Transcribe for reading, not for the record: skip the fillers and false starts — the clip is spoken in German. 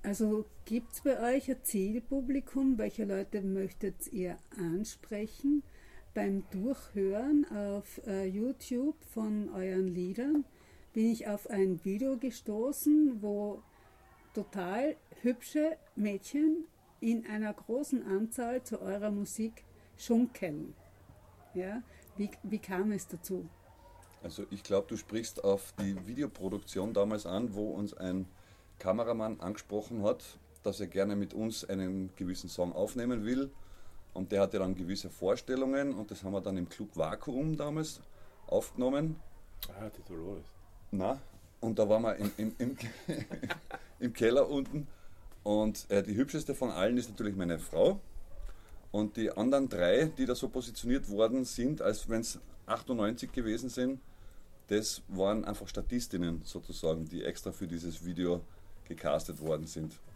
Also gibt es bei euch ein Zielpublikum? Welche Leute möchtet ihr ansprechen? Beim Durchhören auf YouTube von euren Liedern bin ich auf ein Video gestoßen, wo total hübsche Mädchen in einer großen Anzahl zu eurer Musik schunkeln. Ja? Wie kam es dazu? Also ich glaube, du sprichst auf die Videoproduktion damals an, wo uns ein Kameramann angesprochen hat, dass er gerne mit uns einen gewissen Song aufnehmen will. Und der hatte dann gewisse Vorstellungen und das haben wir dann im Club Vakuum damals aufgenommen. Ah, die Dolores. Na, und da waren wir im Keller unten. Und die hübscheste von allen ist natürlich meine Frau. Und die anderen drei, die da so positioniert worden sind, als wenn es 98 gewesen sind, das waren einfach Statistinnen sozusagen, die extra für dieses Video gecastet worden sind.